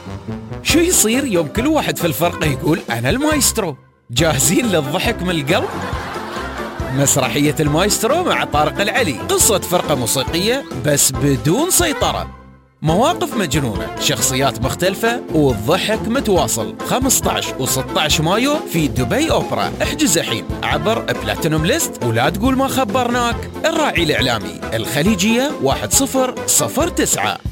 شو يصير يوم كل واحد في الفرقة يقول أنا المايسترو؟ جاهزين للضحك من القلب؟ مسرحية المايسترو مع طارق العلي، قصة فرقة موسيقية بس بدون سيطرة، مواقف مجنونة، شخصيات مختلفة والضحك متواصل. 15 و16 مايو في دبي أوبرا. احجز الحين عبر بلاتينوم ليست ولا تقول ما خبرناك. الراعي الإعلامي الخليجية 1009.